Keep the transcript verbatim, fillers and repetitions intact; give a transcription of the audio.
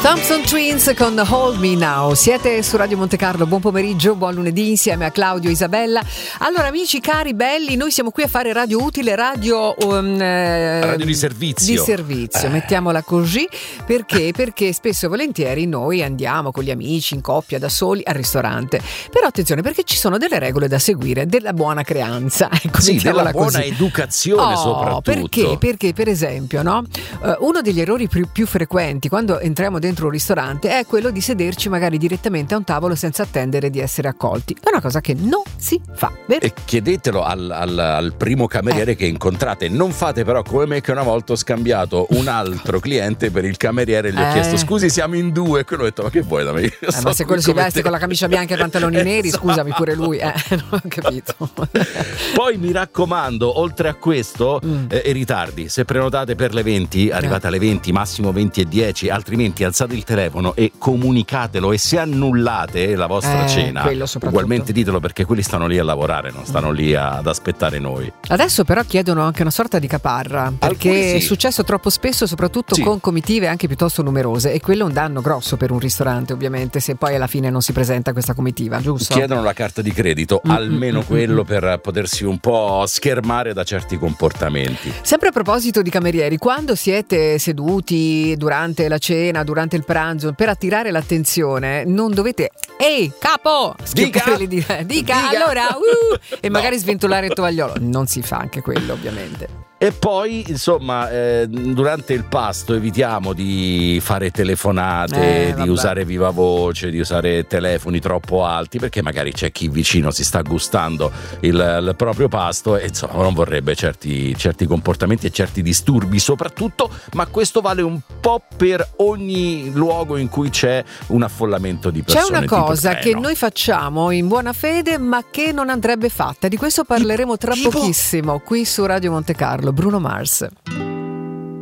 Thompson Twins con Hold Me Now. Siete su Radio Monte Carlo, buon pomeriggio, buon lunedì insieme a Claudio e Isabella. Allora amici cari belli, noi siamo qui a fare radio utile, radio um, radio di servizio. Di servizio, eh. mettiamola così, perché? Perché spesso e volentieri noi andiamo con gli amici, in coppia, da soli al ristorante. Però attenzione, perché ci sono delle regole da seguire, della buona creanza. Ecco, sì, della buona così. educazione oh, soprattutto. Perché? Perché per esempio, no? Uh, uno degli errori più, più frequenti quando entriamo dentro un ristorante è quello di sederci magari direttamente a un tavolo senza attendere di essere accolti. È una cosa che non si fa, vero? E chiedetelo al, al, al primo cameriere eh. che incontrate. Non fate però come me, che una volta ho scambiato un altro cliente per il cameriere e gli eh. ho chiesto scusi siamo in due, e quello ho detto ma che vuoi da me? Eh, ma se quello si veste te. con la camicia bianca e i pantaloni esatto. neri, scusami pure lui, eh, non ho capito. Poi mi raccomando, oltre a questo mm. eh, i ritardi, se prenotate per le venti, arrivate eh. alle venti, massimo venti e dieci, altrimenti alzate il telefono e comunicatelo, e se annullate la vostra eh, cena ugualmente ditelo, perché quelli stanno lì a lavorare, non stanno lì ad aspettare noi. Adesso però chiedono anche una sorta di caparra, perché sì. è successo troppo spesso, soprattutto sì. con comitive anche piuttosto numerose, e quello è un danno grosso per un ristorante ovviamente, se poi alla fine non si presenta questa comitiva, giusto? Chiedono la carta di credito, mm-hmm. almeno mm-hmm. quello per potersi un po' schermare da certi comportamenti. Sempre a proposito di camerieri, quando siete seduti durante la cena, durante il pranzo, per attirare l'attenzione non dovete ehi capo dica, di, dica, dica allora uh, e no. magari sventolare il tovagliolo, non si fa anche quello ovviamente. E poi insomma eh, durante il pasto evitiamo di fare telefonate, eh, di usare viva voce, di usare telefoni troppo alti, perché magari c'è chi vicino si sta gustando il, il proprio pasto e insomma non vorrebbe certi, certi comportamenti e certi disturbi soprattutto, ma questo vale un po' per ogni luogo in cui c'è un affollamento di persone. C'è una cosa tipo, eh, che no. noi facciamo in buona fede ma che non andrebbe fatta, di questo parleremo tra tipo? pochissimo qui su Radio Monte Carlo. Bruno Mars.